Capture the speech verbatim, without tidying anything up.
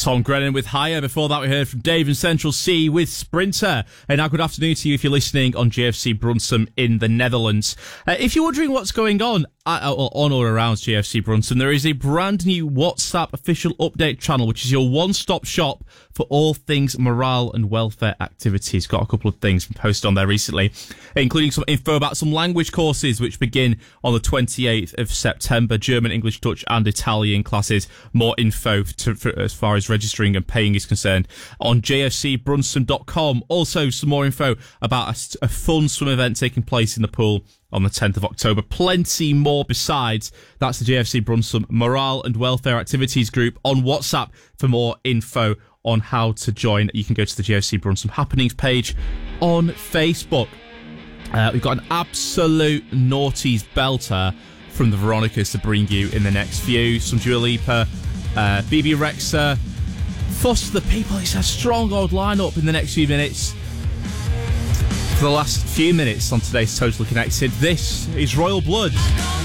Tom Grennan with Higher. Before that, we heard from Dave and Central C with Sprinter. And now, good afternoon to you if you're listening on J F C Brunsum in the Netherlands. Uh, if you're wondering what's going on at, on or around J F C Brunsum, there is a brand new WhatsApp official update channel, which is your one-stop shop for all things morale and welfare activities. Got a couple of things posted on there recently, including some info about some language courses which begin on the twenty-eighth of September. German, English, Dutch and Italian classes. More info to, for, as far as registering and paying is concerned on j f c brunsum dot com. Also, some more info about a, a fun swim event taking place in the pool on the tenth of October. Plenty more besides. That's the J F C Brunsum Morale and Welfare Activities group on WhatsApp. For more info on how to join, you can go to the J F C Brunsum Happenings page on Facebook. Uh, we've got an absolute noughties belter from the Veronicas to bring you in the next few. Some Dua Lipa, uh, B B Rexha, Fuss the People. It's a strong old lineup in the next few minutes. For the last few minutes on today's Totally Connected, this is Royal Blood.